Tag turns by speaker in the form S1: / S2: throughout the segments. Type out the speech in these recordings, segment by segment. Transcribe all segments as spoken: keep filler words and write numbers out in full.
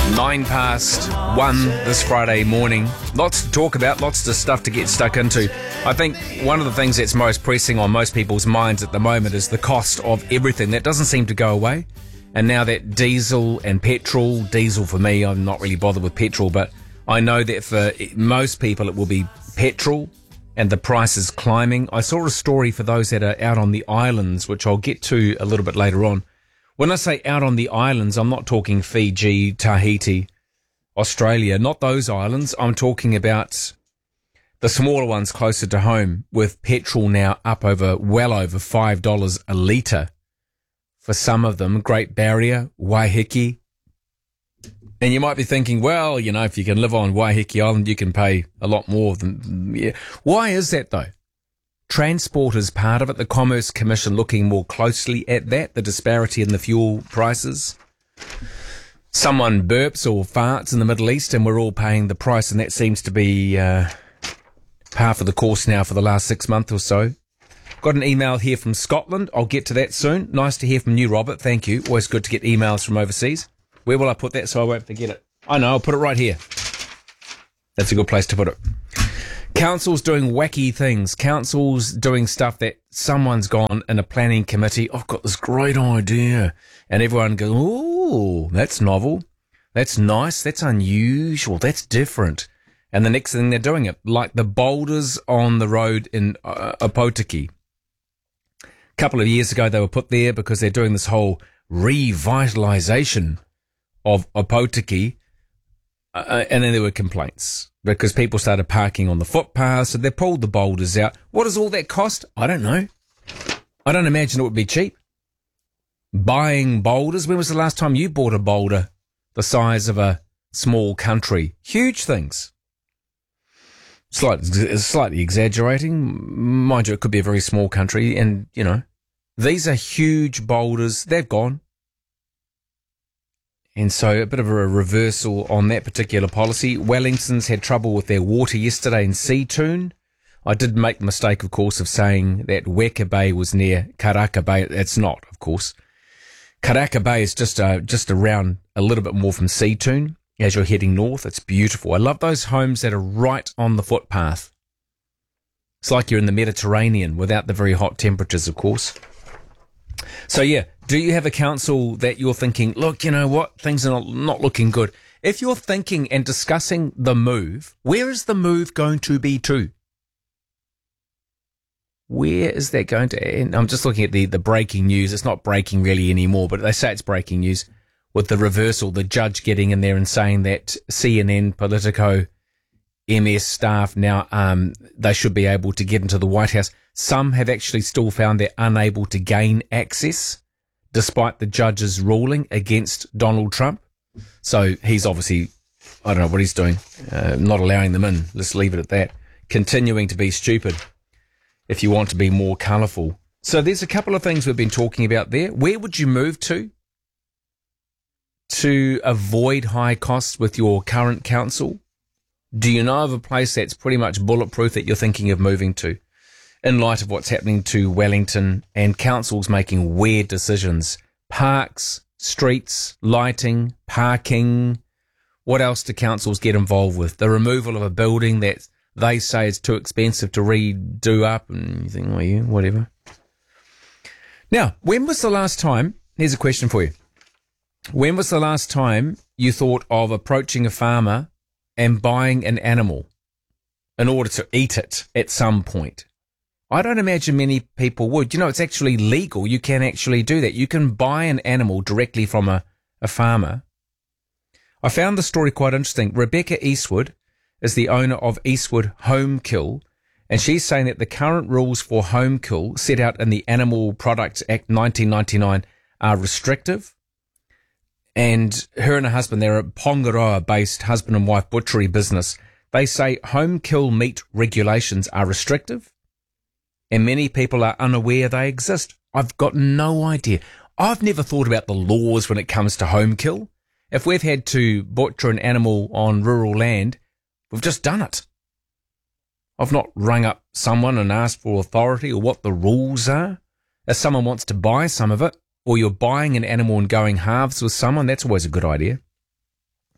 S1: Nine past one this Friday morning. Lots to talk about, lots of stuff to get stuck into. I think one of the things that's most pressing on most people's minds at the moment is the cost of everything. That doesn't seem to go away. And now that diesel and petrol, diesel for me, I'm not really bothered with petrol, but I know that for most people it will be petrol and the price is climbing. I saw a story for those that are out on the islands, which I'll get to a little bit later on. When I say out on the islands, I'm not talking Fiji, Tahiti, Australia, not those islands. I'm talking about the smaller ones closer to home, with petrol now up over, well over five dollars a litre for some of them. Great Barrier, Waiheke. And you might be thinking, well, you know, if you can live on Waiheke Island, you can pay a lot more than, yeah. Why is that though? Transport is part of it. The Commerce Commission looking more closely at that, the disparity in the fuel prices. Someone burps or farts in the Middle East and we're all paying the price, and that seems to be uh, par for the course now for the last six months or so. Got an email here from Scotland. I'll get to that soon. Nice to hear from you, Robert. Thank you. Always good to get emails from overseas. Where will I put that so I won't forget it? I know, I'll put it right here. That's a good place to put it. Council's doing wacky things. Council's doing stuff that someone's gone in a planning committee. I've got this great idea. And everyone goes, oh, that's novel. That's nice. That's unusual. That's different. And the next thing they're doing it, like the boulders on the road in uh, Opotiki. A couple of years ago, they were put there because they're doing this whole revitalisation of Opotiki. Uh, and then there were complaints because people started parking on the footpath, so they pulled the boulders out. What does all that cost? I don't know. I don't imagine it would be cheap. Buying boulders. When was the last time you bought a boulder the size of a small country? Huge things. Slightly, slightly exaggerating. Mind you, it could be a very small country, and, you know, these are huge boulders. They've gone. And so a bit of a reversal on that particular policy. Wellington's had trouble with their water yesterday in Seatoon. I did make the mistake, of course, of saying that Weka Bay was near Karaka Bay. It's not, of course. Karaka Bay is just uh, just around a little bit more from Seatoon as you're heading north. It's beautiful. I love those homes that are right on the footpath. It's like you're in the Mediterranean without the very hot temperatures, of course. So, yeah, do you have a council that you're thinking, look, you know what, things are not, not looking good? If you're thinking and discussing the move, where is the move going to be to? Where is that going to end? I'm just looking at the, the breaking news. It's not breaking really anymore, but they say it's breaking news with the reversal, the judge getting in there and saying that C N N, Politico, M S staff now, um, they should be able to get into the White House. Some have actually still found they're unable to gain access despite the judge's ruling against Donald Trump. So he's obviously, I don't know what he's doing, uh, not allowing them in. Let's leave it at that. Continuing to be stupid if you want to be more colourful. So there's a couple of things we've been talking about there. Where would you move to to avoid high costs with your current council? Do you know of a place that's pretty much bulletproof that you're thinking of moving to? In light of what's happening to Wellington and councils making weird decisions. Parks, streets, lighting, parking. What else do councils get involved with? The removal of a building that they say is too expensive to redo up, and you think, well, yeah, whatever. Now, when was the last time, here's a question for you. When was the last time you thought of approaching a farmer and buying an animal in order to eat it at some point? I don't imagine many people would. You know, it's actually legal. You can actually do that. You can buy an animal directly from a, a farmer. I found the story quite interesting. Rebecca Eastwood is the owner of Eastwood Home Kill, and she's saying that the current rules for home kill set out in the Animal Products Act nineteen ninety-nine are restrictive. And her and her husband, they're a Pongaroa-based husband and wife butchery business. They say home kill meat regulations are restrictive, and many people are unaware they exist. I've got no idea. I've never thought about the laws when it comes to home kill. If we've had to butcher an animal on rural land, we've just done it. I've not rung up someone and asked for authority or what the rules are. If someone wants to buy some of it, or you're buying an animal and going halves with someone, that's always a good idea.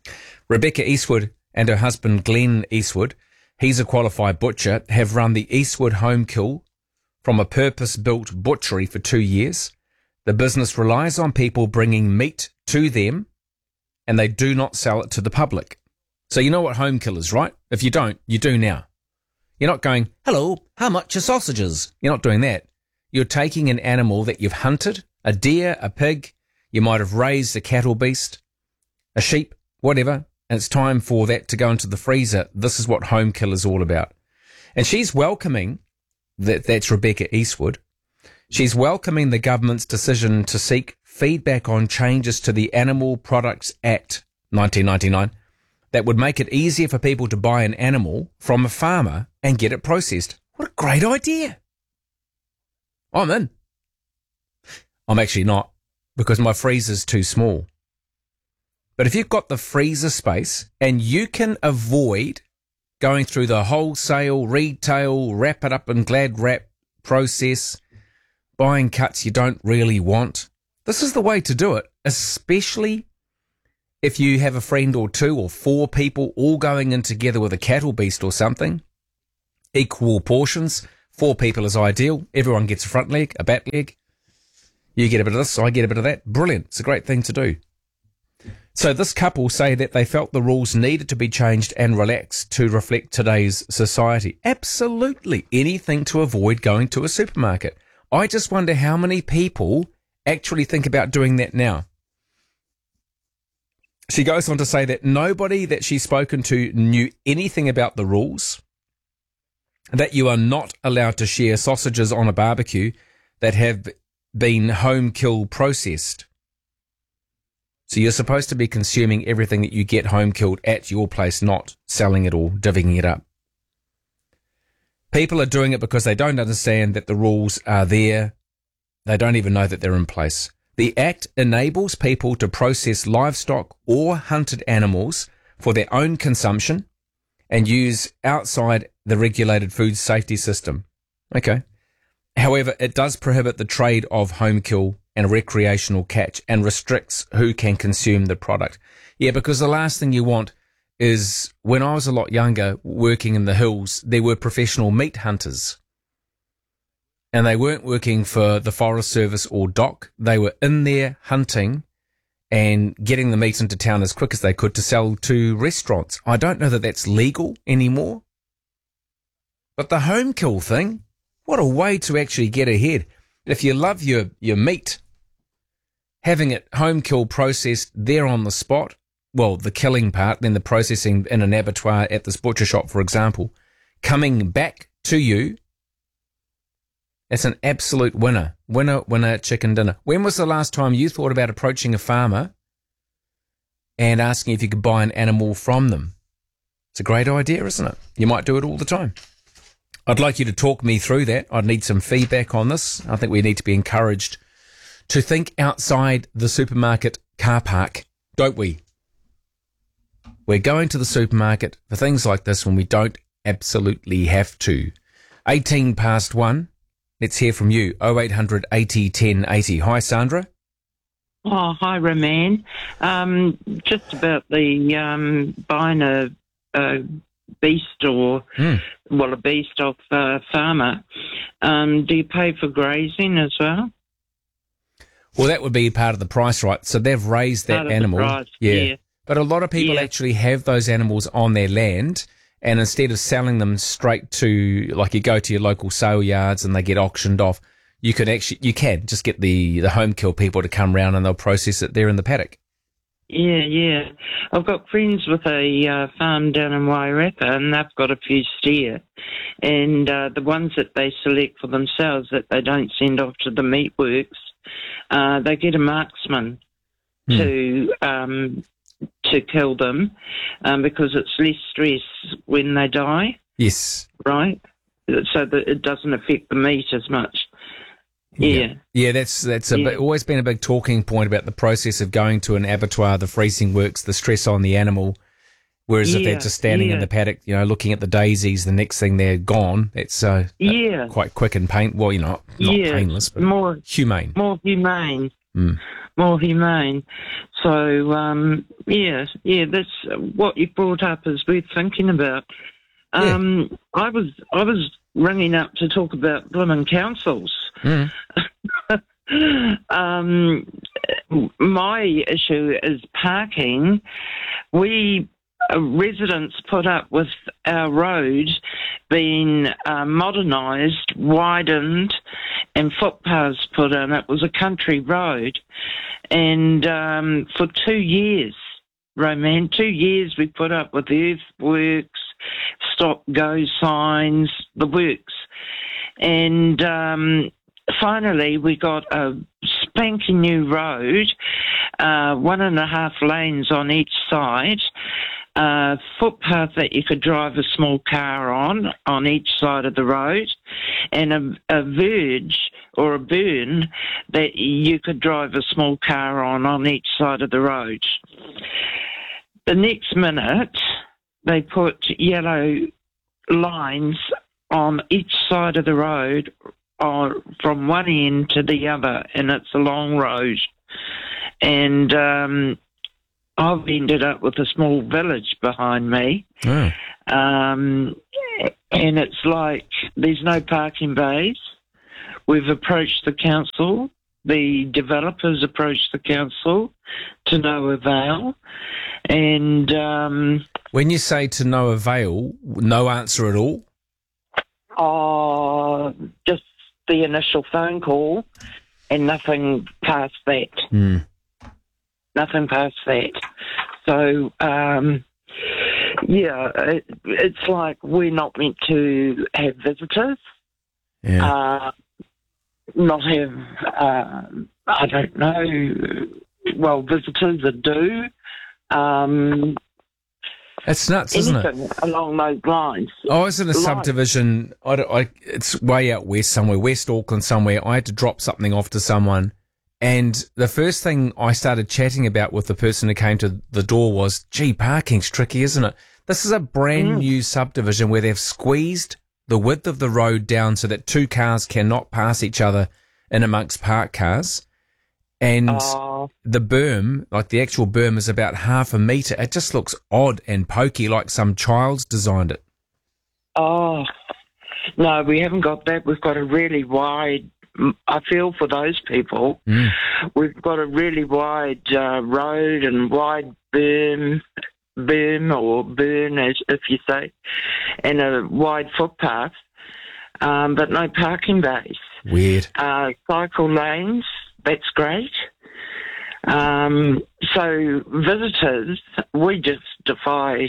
S1: Rebecca Eastwood and her husband Glenn Eastwood, he's a qualified butcher, have run the Eastwood Home Kill from a purpose-built butchery for two years. The business relies on people bringing meat to them, and they do not sell it to the public. So you know what home kill is, right? If you don't, you do now. You're not going, hello, how much are sausages? You're not doing that. You're taking an animal that you've hunted, a deer, a pig, you might have raised a cattle beast, a sheep, whatever, and it's time for that to go into the freezer. This is what home kill is all about. And she's welcoming, that that's Rebecca Eastwood, she's welcoming the government's decision to seek feedback on changes to the Animal Products Act nineteen ninety-nine that would make it easier for people to buy an animal from a farmer and get it processed. What a great idea. I'm in. I'm actually not, because my freezer's too small. But if you've got the freezer space and you can avoid going through the wholesale, retail, wrap it up in Glad wrap process, buying cuts you don't really want, this is the way to do it, especially if you have a friend or two or four people all going in together with a cattle beast or something. Equal portions. Four people is ideal. Everyone gets a front leg, a back leg. You get a bit of this, I get a bit of that. Brilliant. It's a great thing to do. So this couple say that they felt the rules needed to be changed and relaxed to reflect today's society. Absolutely. Anything to avoid going to a supermarket. I just wonder how many people actually think about doing that now. She goes on to say that nobody that she's spoken to knew anything about the rules, that you are not allowed to share sausages on a barbecue that have been home kill processed. So you're supposed to be consuming everything that you get home killed at your place, not selling it or divvying it up. People are doing it because they don't understand that the rules are there. They don't even know that they're in place. The Act enables people to process livestock or hunted animals for their own consumption and use outside the regulated food safety system. Okay. However, it does prohibit the trade of home kill and recreational catch and restricts who can consume the product. Yeah, because the last thing you want is, when I was a lot younger, working in the hills, there were professional meat hunters. And they weren't working for the Forest Service or D O C. They were in there hunting and getting the meat into town as quick as they could to sell to restaurants. I don't know that that's legal anymore. But the home kill thing, what a way to actually get ahead. If you love your, your meat, having it home kill processed there on the spot, well, the killing part, then the processing in an abattoir at this butcher shop, for example, coming back to you, it's an absolute winner. Winner, winner, chicken dinner. When was the last time you thought about approaching a farmer and asking if you could buy an animal from them? It's a great idea, isn't it? You might do it all the time. I'd like you to talk me through that. I'd need some feedback on this. I think we need to be encouraged to think outside the supermarket car park, don't we? We're going to the supermarket for things like this when we don't absolutely have to. eighteen past one. Let's hear from you. oh eight hundred eighty ten eighty. Hi, Sandra.
S2: Oh, hi, Roman. Um, just about the um, buying a, a beast or, mm. well, a beast off a farmer. Um, do you pay for grazing as well?
S1: Well, that would be part of the price, right? So they've raised that
S2: part
S1: animal.
S2: Of the price,
S1: yeah.
S2: yeah.
S1: But a lot of people
S2: yeah.
S1: actually have those animals on their land, and instead of selling them straight to, like, you go to your local sale yards and they get auctioned off, you can actually, you can just get the, the home kill people to come round and they'll process it there in the paddock.
S2: Yeah, yeah. I've got friends with a uh, farm down in Wairarapa, and they've got a few steer. And uh, the ones that they select for themselves that they don't send off to the meatworks, uh, they get a marksman hmm. to um, to kill them um, because it's less stress when they die.
S1: Yes.
S2: Right? So that it doesn't affect the meat as much. Yeah.
S1: Yeah, yeah that's that's a
S2: yeah.
S1: bit, always been a big talking point about the process of going to an abattoir, the freezing works, the stress on the animal. Whereas
S2: yeah,
S1: if they're just standing
S2: yeah.
S1: in the paddock, you know, looking at the daisies, the next thing they're gone. It's uh,
S2: yeah.
S1: uh, quite quick and pain. Well, you know, not
S2: yeah.
S1: painless, but
S2: more
S1: humane.
S2: More humane.
S1: Mm.
S2: more humane. So, um, yeah, yeah, that's what you brought up is worth thinking about. Um, yeah. I was I was ringing up to talk about blooming councils.
S1: Mm.
S2: um, my issue is parking. We uh, residents put up with our road being uh, modernised, widened, and footpaths put in. It was a country road, and um, for two years, Roman, two years we put up with earthworks, stop-go signs, the works, and um, finally we got a spanking new road, uh, one and a half lanes on each side, a footpath that you could drive a small car on, on each side of the road, and a, a verge or a burn that you could drive a small car on, on each side of the road. The next minute, they put yellow lines on each side of the road, or from one end to the other, and it's a long road. And um, I've ended up with a small village behind me.
S1: Oh.
S2: Um, and it's like there's no parking bays. We've approached the council. The developers approached the council to no avail. And um,
S1: when you say to no avail, no answer at all?
S2: Oh, just the initial phone call and nothing past that.
S1: Mm.
S2: Nothing past that. So, um, yeah, it, it's like we're not meant to have visitors.
S1: Yeah.
S2: Uh, not have, uh, I don't know, well, visitors that do. Um,
S1: It's nuts, isn't it?
S2: Anything along those lines.
S1: I was in a
S2: Lines.
S1: subdivision, I, don't- I, it's way out west somewhere, West Auckland somewhere. I had to drop something off to someone, and the first thing I started chatting about with the person who came to the door was, gee, parking's tricky, isn't it? This is a brand
S2: Mm.
S1: new subdivision where they've squeezed the width of the road down so that two cars cannot pass each other in amongst parked cars. And
S2: Oh.
S1: the berm, like the actual berm, is about half a metre. It just looks odd and pokey, like some child's designed it.
S2: Oh, no, we haven't got that. We've got a really wide, I feel for those people.
S1: Mm.
S2: We've got a really wide uh, road and wide berm, berm or burn, as if you say, and a wide footpath, um, but no parking bays.
S1: Weird.
S2: Uh, cycle lanes, that's great. Um, so visitors, we just defy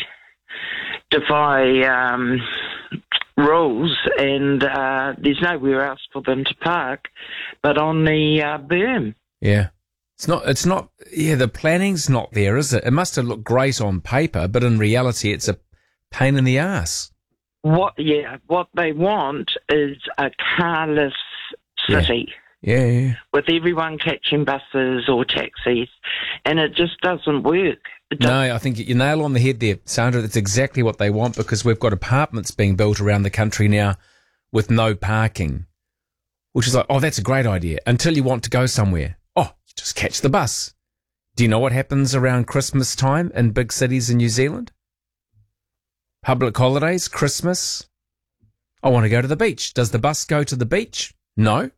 S2: defy um, rules, and uh, there's nowhere else for them to park but on the uh, berm.
S1: Yeah. It's not, it's not, yeah, the planning's not there, is it? It must have looked great on paper, but in reality it's a pain in the ass.
S2: What? Yeah, what they want is a carless city.
S1: Yeah, yeah, yeah.
S2: With everyone catching buses or taxis, and it just doesn't work. It
S1: No,
S2: doesn't.
S1: I think you nail on the head there, Sandra. That's exactly what they want, because we've got apartments being built around the country now with no parking, which is like, oh, that's a great idea, until you want to go somewhere. Oh, you just catch the bus. Do you know what happens around Christmas time in big cities in New Zealand? Public holidays, Christmas. I want to go to the beach. Does the bus go to the beach? No.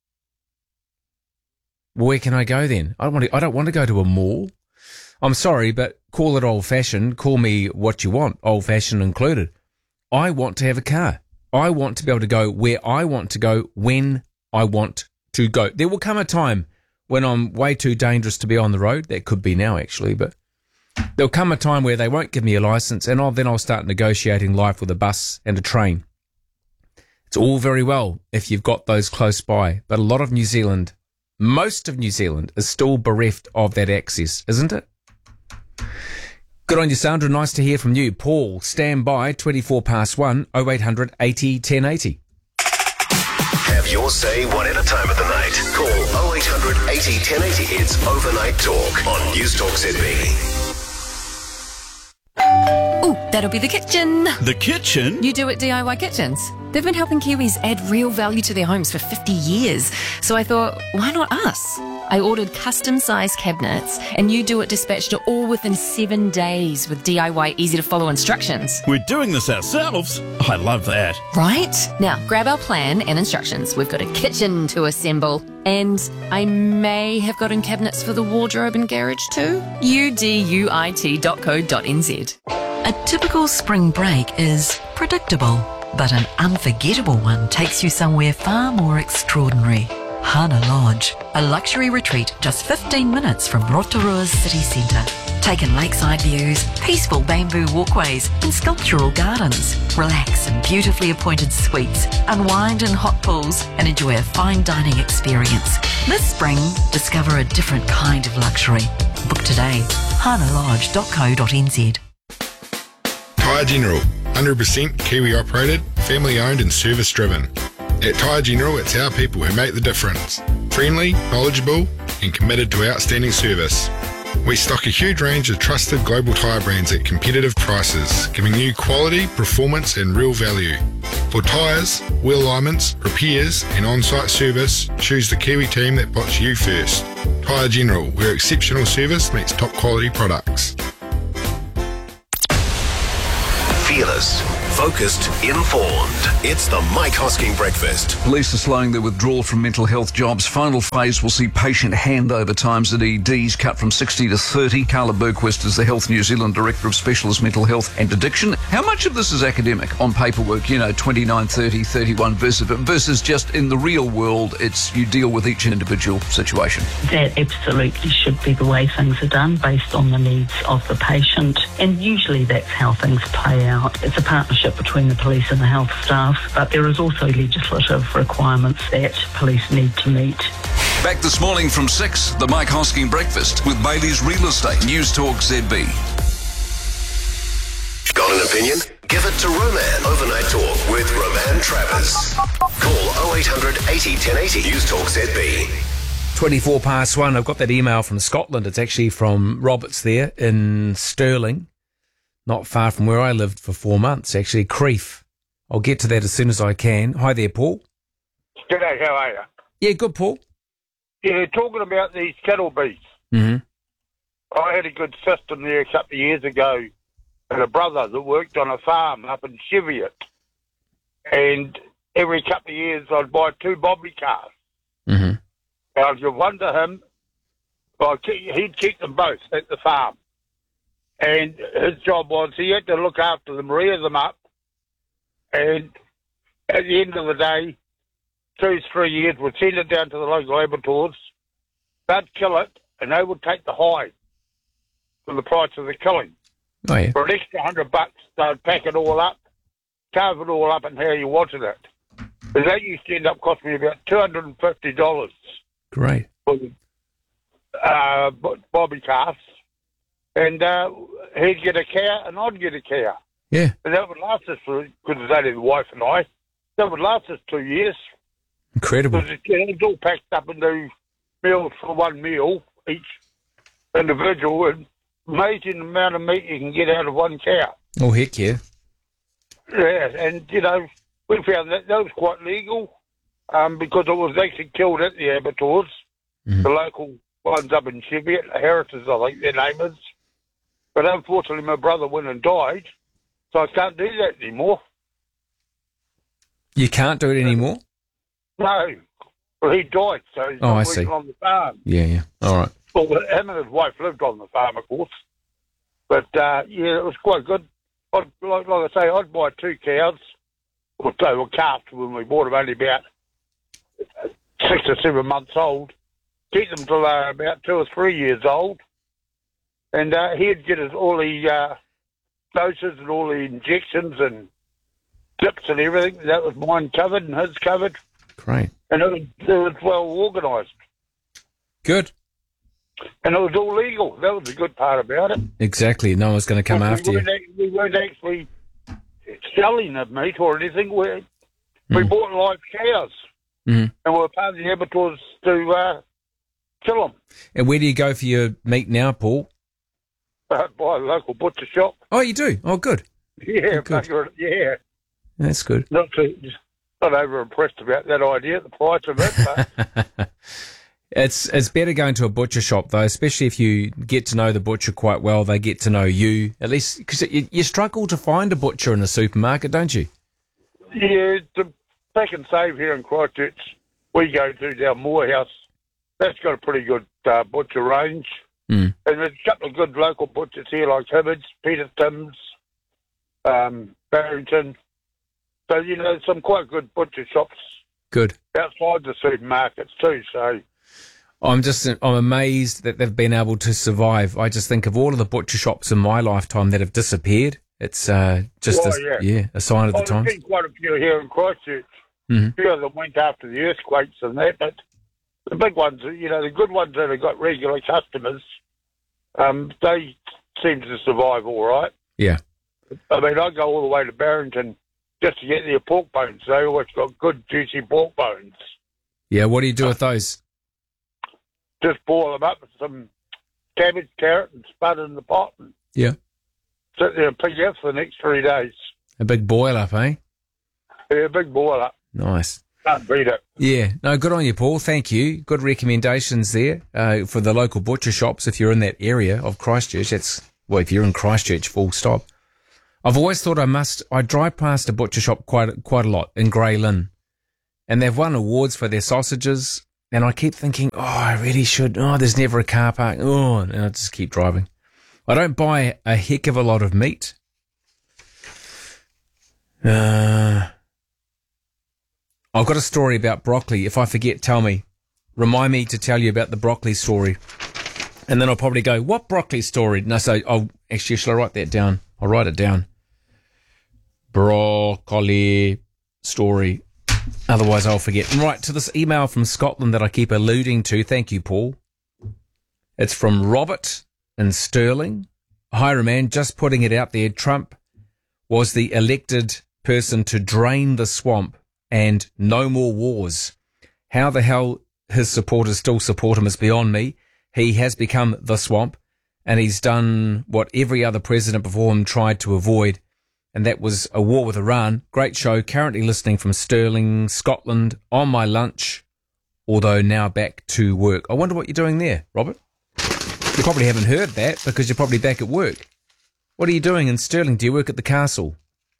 S1: Where can I go then? I don't want to, I don't want to go to a mall. I'm sorry, but call it old-fashioned. Call me what you want, old-fashioned included. I want to have a car. I want to be able to go where I want to go when I want to go. There will come a time when I'm way too dangerous to be on the road. That could be now, actually, but there'll come a time where they won't give me a license, and I'll, then I'll start negotiating life with a bus and a train. It's all very well if you've got those close by, but a lot of New Zealand, most of New Zealand, is still bereft of that access, isn't it? Good on you, Sandra. Nice to hear from you. Paul, stand by, twenty-four past one, oh eight hundred eighty ten eighty.
S3: Have your say whatever time of the night. Call oh eight hundred eighty ten eighty. It's Overnight Talk on News Talk Z B.
S4: Ooh, that'll be the kitchen.
S5: The kitchen?
S4: You Do It D I Y Kitchens. They've been helping Kiwis add real value to their homes for fifty years. So I thought, why not us? I ordered custom-sized cabinets, and You Do It dispatched it all within seven days with D I Y easy-to-follow instructions.
S5: We're doing this ourselves. I love that.
S4: Right? Now, grab our plan and instructions. We've got a kitchen to assemble. And I may have gotten cabinets for the wardrobe and garage too. U D U I T dot co dot n z.
S6: A typical spring break is predictable, but an unforgettable one takes you somewhere far more extraordinary. Hana Lodge, a luxury retreat just fifteen minutes from Rotorua's city centre. Take in lakeside views, peaceful bamboo walkways and sculptural gardens. Relax in beautifully appointed suites, unwind in hot pools and enjoy a fine dining experience. This spring, discover a different kind of luxury. Book today. hana lodge dot co dot n z.
S7: Tyre General, one hundred percent Kiwi operated, family owned and service driven. At Tyre General, it's our people who make the difference. Friendly, knowledgeable and committed to outstanding service. We stock a huge range of trusted global tyre brands at competitive prices, giving you quality, performance and real value. For tyres, wheel alignments, repairs and on-site service, choose the Kiwi team that puts you first. Tyre General, where exceptional service meets top quality products.
S3: Fearless, focused, informed. It's the Mike Hosking Breakfast.
S8: Police are slowing their withdrawal from mental health jobs. Final phase will see patient handover times at E Ds cut from sixty to thirty. Carla Bergquist is the Health New Zealand Director of Specialist Mental Health and Addiction. How much of this is academic on paperwork, you know, twenty-nine, thirty, thirty-one versus, versus just in the real world, it's you deal with each individual situation?
S9: That absolutely should be the way things are done, based on the needs of the patient. And usually that's how things play out. It's a partnership between the police and the health staff, but there is also legislative requirements that police need to meet.
S8: Back this morning from six, the Mike Hosking Breakfast with Bailey's Real Estate, News Talk Z B.
S3: Got an opinion? Give it to Roman. Overnight Talk with Roman Travers. Call oh eight hundred eighty ten eighty. News Talk Z B.
S1: twenty-four past one. I've got that email from Scotland. It's actually from Roberts there in Stirling, not far from where I lived for four months, actually, Creef. I'll get to that as soon as I can. Hi there, Paul.
S10: G'day, how are you?
S1: Yeah, good, Paul.
S10: Yeah, talking about these cattle beasts.
S1: Mm-hmm.
S10: I had a good system there a couple of years ago, and a brother that worked on a farm up in Cheviot. And every couple of years I'd buy two bobby cars.
S1: Mm-hmm.
S10: And I'd give one to him. I'd keep, he'd keep them both at the farm. And his job was he had to look after them, rear them up, and at the end of the day, two, three years, we'd send it down to the local abattoirs. They'd kill it, and they would take the hide for the price of the killing.
S1: Oh, yeah.
S10: For an extra hundred bucks, they'd pack it all up, carve it all up, and how you wanted it. And that used to end up costing me about two hundred and fifty dollars.
S1: Great.
S10: For the uh, bobby calves. And uh, he'd get a cow, and I'd get a cow.
S1: Yeah.
S10: And that would last us for, because it's only the wife and I, that would last us two years.
S1: Incredible.
S10: Because it's all packed up into meals for one meal, each individual, and amazing amount of meat you can get out of one cow.
S1: Oh, heck yeah.
S10: Yeah, and, you know, we found that that was quite legal um, because it was actually killed at the abattoirs,
S1: mm-hmm.
S10: the local ones up in Cheviot, Heritage, I think their name is. But unfortunately, my brother went and died, so I can't do that anymore.
S1: You can't do it anymore?
S10: No. Well, he died, so he's
S1: oh,
S10: not
S1: I
S10: working
S1: see.
S10: on the farm.
S1: Yeah, yeah. All right.
S10: Well, him and his wife lived on the farm, of course. But, uh, yeah, it was quite good. I'd, like, like I say, I'd buy two cows, or they were calves when we bought them, only about six or seven months old. Keep them till they're about two or three years old. And uh, he'd get us all the uh, doses and all the injections and dips and everything. That was mine covered and his covered.
S1: Great.
S10: And it was, it was well organised.
S1: Good.
S10: And it was all legal. That was the good part about it.
S1: Exactly. No one's going to come
S10: we
S1: after you.
S10: Weren't, we weren't actually selling the meat or anything. We, mm. we bought live cows.
S1: Mm.
S10: And we were paying the abattoirs to uh, kill them.
S1: And where do you go for your meat now, Paul?
S10: Uh, by a local butcher shop.
S1: Oh, you do? Oh, good.
S10: Yeah,
S1: oh, good.
S10: yeah.
S1: That's good.
S10: Not too, not over impressed about that idea, the price of it. But
S1: It's it's better going to a butcher shop, though, especially if you get to know the butcher quite well. They get to know you, at least, because you, you struggle to find a butcher in a supermarket, don't you?
S10: Yeah, the Pack and Save here in Christchurch, we go to down Moorhouse. That's got a pretty good uh, butcher range.
S1: Mm.
S10: And there's a couple of good local butchers here, like Hibbards, Peter Tim's, um, Barrington. So, you know, some quite good butcher shops.
S1: Good.
S10: Outside the supermarkets too, so...
S1: I'm just I'm amazed that they've been able to survive. I just think of all of the butcher shops in my lifetime that have disappeared. It's uh, just
S10: Oh,
S1: a,
S10: yeah.
S1: yeah, a sign of the
S10: Oh,
S1: times.
S10: there's been quite a few here in Christchurch.
S1: Mhm.
S10: A few of them went after the earthquakes and that, but the big ones, you know, the good ones that have got regular customers, um, they seem to survive all right.
S1: Yeah.
S10: I mean, I go all the way to Barrington just to get their pork bones. They always got good, juicy pork bones.
S1: Yeah, what do you do with those?
S10: Just boil them up with some cabbage, carrot, and spud in the pot and
S1: Yeah.
S10: sit there and pick out for the next three days.
S1: A big boil up, eh?
S10: Yeah, big boil up.
S1: Nice.
S10: Can't beat it.
S1: Yeah, no, good on you, Paul. Thank you. Good recommendations there uh, for the local butcher shops if you're in that area of Christchurch. That's, well, if you're in Christchurch, full stop. I've always thought I must, I drive past a butcher shop quite quite a lot in Grey Lynn, and they've won awards for their sausages, and I keep thinking, oh, I really should, oh, there's never a car park, oh, and I just keep driving. I don't buy a heck of a lot of meat. Uh... I've got a story about broccoli. If I forget, tell me. Remind me to tell you about the broccoli story. And then I'll probably go, what broccoli story? No, so I'll actually, shall I write that down? I'll write it down. Broccoli story. Otherwise I'll forget. And right, to this email from Scotland that I keep alluding to. Thank you, Paul. It's from Robert in Stirling. Hi, man. Just putting it out there. Trump was the elected person to drain the swamp and no more wars. How the hell his supporters still support him is beyond me. He has become the swamp, and he's done what every other president before him tried to avoid, and that was a war with Iran. Great show. Currently listening from Stirling, Scotland, on my lunch, although now back to work. I wonder what you're doing there, Robert. You probably haven't heard that because you're probably back at work. What are you doing in Stirling? Do you work at the castle?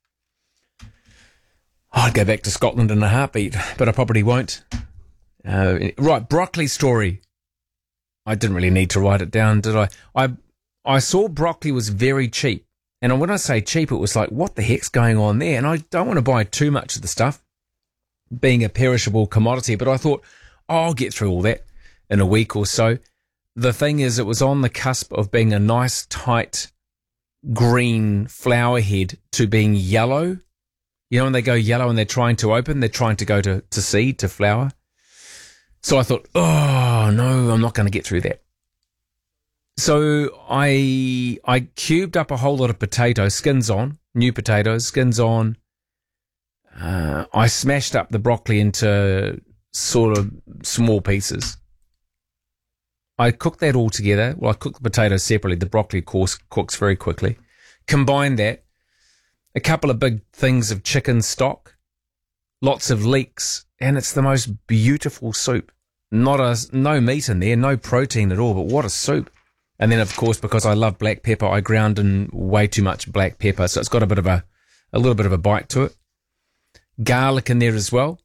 S1: I'd go back to Scotland in a heartbeat, but I probably won't. Uh, right, broccoli story. I didn't really need to write it down, did I? I I saw broccoli was very cheap. And when I say cheap, it was like, what the heck's going on there? And I don't want to buy too much of the stuff, being a perishable commodity, but I thought, oh, I'll get through all that in a week or so. The thing is, it was on the cusp of being a nice, tight, green flower head to being yellow. You know, when they go yellow and they're trying to open, they're trying to go to, to seed, to flower. So I thought, oh, no, I'm not going to get through that. So I I cubed up a whole lot of potatoes, skins on, new potatoes, skins on. Uh, I smashed up the broccoli into sort of small pieces. I cooked that all together. Well, I cooked the potatoes separately. The broccoli, of course, cooks very quickly. Combine that. A couple of big things of chicken stock, lots of leeks, and it's the most beautiful soup. Not a, no meat in there, no protein at all, but what a soup. And then, of course, because I love black pepper, I ground in way too much black pepper, so it's got a bit of a, a little bit of a bite to it. Garlic in there as well.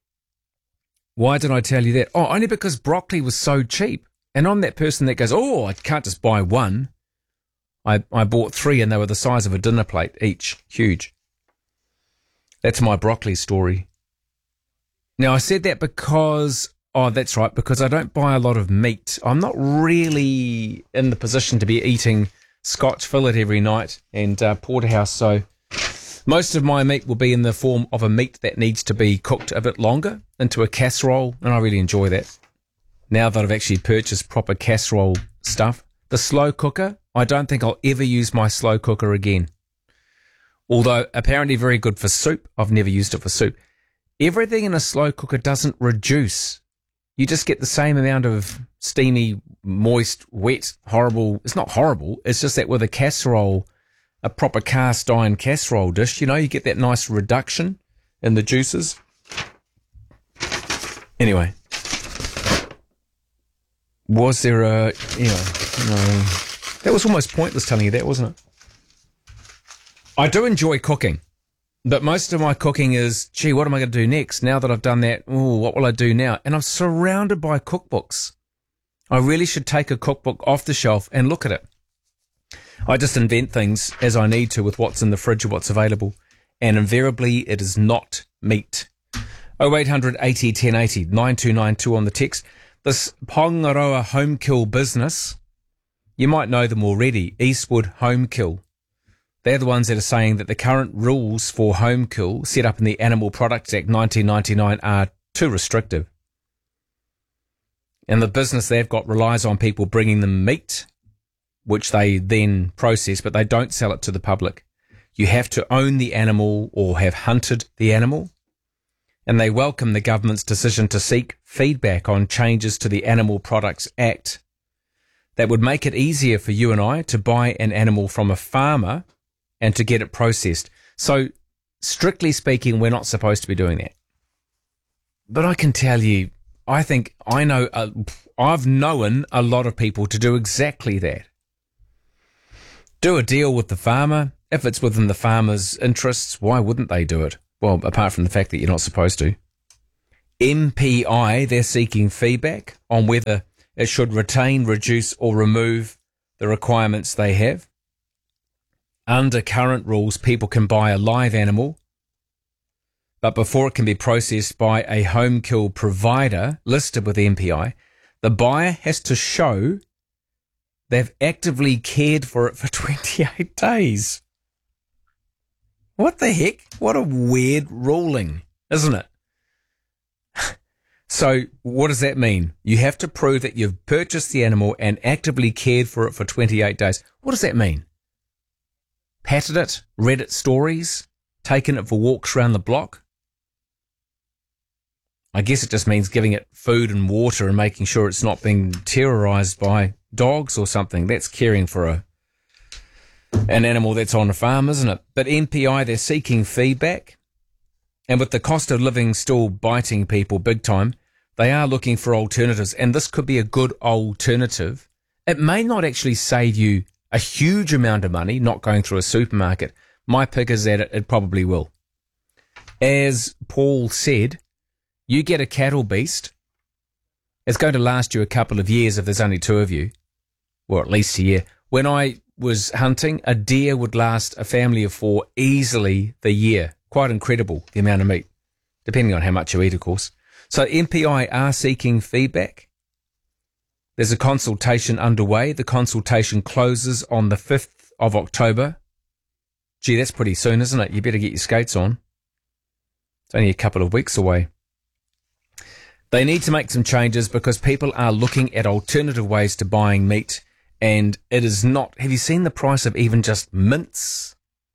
S1: Why did I tell you that? Oh, only because broccoli was so cheap. And I'm that person that goes, oh, I can't just buy one. I, I bought three and they were the size of a dinner plate each. Huge. That's my broccoli story. Now, I said that because, oh, that's right, because I don't buy a lot of meat. I'm not really in the position to be eating Scotch fillet every night and uh, porterhouse, so most of my meat will be in the form of a meat that needs to be cooked a bit longer into a casserole, and I really enjoy that. Now that I've actually purchased proper casserole stuff. The slow cooker, I don't think I'll ever use my slow cooker again. Although apparently very good for soup. I've never used it for soup. Everything in a slow cooker doesn't reduce. You just get the same amount of steamy, moist, wet, horrible. It's not horrible. It's just that with a casserole, a proper cast iron casserole dish, you know, you get that nice reduction in the juices. Anyway. Was there a, you know, no, that was almost pointless telling you that, wasn't it? I do enjoy cooking, but most of my cooking is, gee, what am I going to do next? Now that I've done that, ooh, what will I do now? And I'm surrounded by cookbooks. I really should take a cookbook off the shelf and look at it. I just invent things as I need to with what's in the fridge or what's available, and invariably it is not meat. oh eight hundred eighty ten eighty, nine two nine two on the text. This Pongaroa Home Kill business, you might know them already, Eastwood Home Kill. They're the ones that are saying that the current rules for home kill set up in the Animal Products Act nineteen ninety-nine are too restrictive. And the business they've got relies on people bringing them meat, which they then process, but they don't sell it to the public. You have to own the animal or have hunted the animal. And they welcome the government's decision to seek feedback on changes to the Animal Products Act that would make it easier for you and I to buy an animal from a farmer and to get it processed. So, strictly speaking, we're not supposed to be doing that. But I can tell you, I think I know, uh, I've known a lot of people to do exactly that. Do a deal with the farmer. If it's within the farmer's interests, why wouldn't they do it? Well, apart from the fact that you're not supposed to. M P I, they're seeking feedback on whether it should retain, reduce or remove the requirements they have. Under current rules, people can buy a live animal, but before it can be processed by a home kill provider listed with M P I, the buyer has to show they've actively cared for it for twenty-eight days. What the heck? What a weird ruling, isn't it? So what does that mean? You have to prove that you've purchased the animal and actively cared for it for twenty-eight days. What does that mean? Patted it, read its stories, taken it for walks around the block? I guess it just means giving it food and water and making sure it's not being terrorized by dogs or something. That's caring for a an animal that's on a farm, isn't it? But M P I, they're seeking feedback. And with the cost of living still biting people big time, they are looking for alternatives. And this could be a good alternative. It may not actually save you a huge amount of money, not going through a supermarket. My pick is that it, it probably will. As Paul said, you get a cattle beast, it's going to last you a couple of years if there's only two of you, or at least a year. When I was hunting, a deer would last a family of four easily the year. Quite incredible, the amount of meat, depending on how much you eat, of course. So M P I are seeking feedback. There's a consultation underway. The consultation closes on the fifth of October. Gee, that's pretty soon, isn't it? You better get your skates on. It's only a couple of weeks away. They need to make some changes because people are looking at alternative ways to buying meat, and it is not... Have you seen the price of even just mince?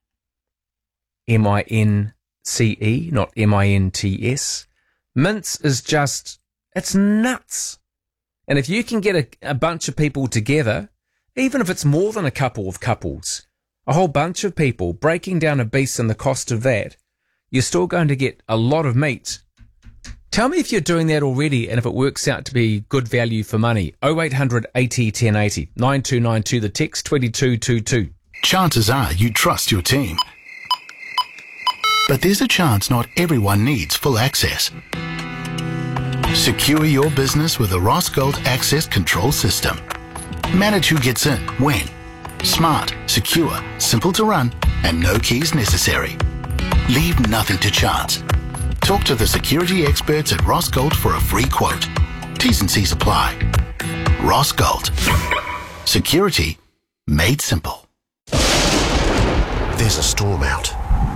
S1: M I N C E, not M I N T S. Mince is just... It's nuts. And if you can get a, a bunch of people together, even if it's more than a couple of couples, a whole bunch of people breaking down a beast and the cost of that, you're still going to get a lot of meat. Tell me if you're doing that already and if it works out to be good value for money. oh eight hundred eighty ten eighty, nine two nine two, the text two two two two.
S11: Chances are you trust your team. But there's a chance not everyone needs full access. Secure your business with the Rossgold Access Control System. Manage who gets in, when. Smart, secure, simple to run, and no keys necessary. Leave nothing to chance. Talk to the security experts at Rossgold for a free quote. T's and C's apply. Rossgold. Security made simple.
S12: There's a storm out.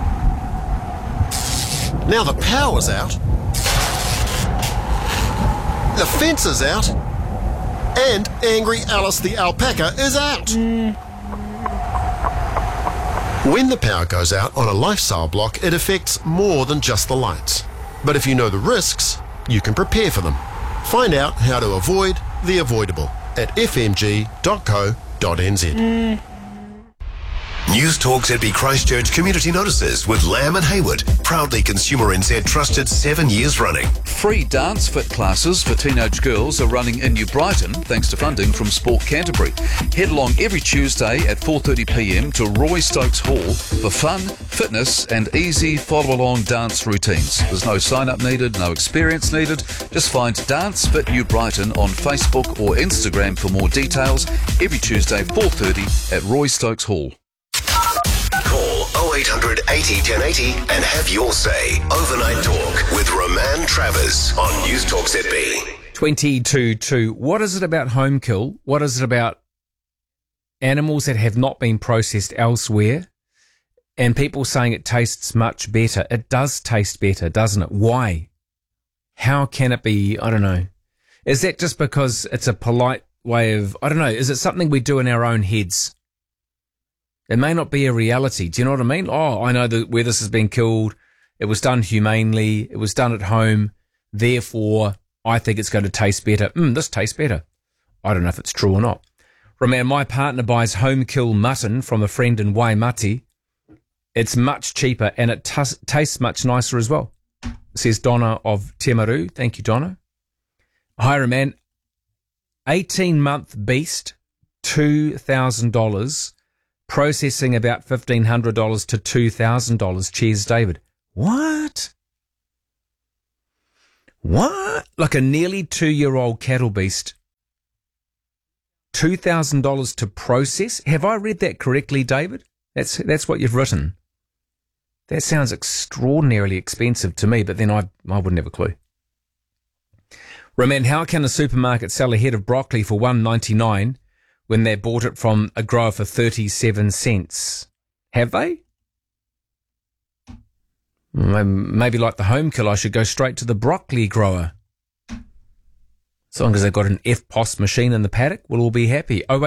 S12: Now the power's out. The fence is out. And Angry Alice the alpaca is out. Mm. When the power goes out on a lifestyle block, it affects more than just the lights. But if you know the risks, you can prepare for them. Find out how to avoid the avoidable at f m g dot co dot n z.
S6: Mm.
S3: News Talk Z B Christchurch Community Notices with Lamb and Hayward. Proudly Consumer N Z trusted seven years running.
S8: Free dance fit classes for teenage girls are running in New Brighton thanks to funding from Sport Canterbury. Head along every Tuesday at four thirty p m to Roy Stokes Hall for fun, fitness and easy follow-along dance routines. There's no sign-up needed, no experience needed. Just find Dance Fit New Brighton on Facebook or Instagram for more details. Every Tuesday, four thirty at Roy Stokes Hall.
S3: Call oh eight hundred eighty ten eighty and have your say. Overnight Talk with Roman Travers on News Talk Z B.
S1: twenty-two two. What is it about home kill? What is it about animals that have not been processed elsewhere? And people saying it tastes much better. It does taste better, doesn't it? Why? How can it be? I don't know. Is that just because it's a polite way of, I don't know, is it something we do in our own heads? It may not be a reality. Do you know what I mean? Oh, I know that where this has been killed. It was done humanely. It was done at home. Therefore, I think it's going to taste better. Mm, this tastes better. I don't know if it's true or not. Remember, my partner buys home kill mutton from a friend in Waimati. It's much cheaper and it t- tastes much nicer as well, says Donna of Te Maru. Thank you, Donna. Hi, Roman. eighteen-month beast, two thousand dollars. Processing about fifteen hundred dollars to two thousand dollars. Cheers, David. What? What? Like a nearly two-year-old cattle beast. two thousand dollars to process? Have I read that correctly, David? That's that's what you've written. That sounds extraordinarily expensive to me, but then I, I wouldn't have a clue. Roman, how can a supermarket sell a head of broccoli for one ninety-nine when they bought it from a grower for thirty-seven cents? Have they? Maybe like the home kill, I should go straight to the broccoli grower. As long as they've got an F P O S machine in the paddock, we'll all be happy.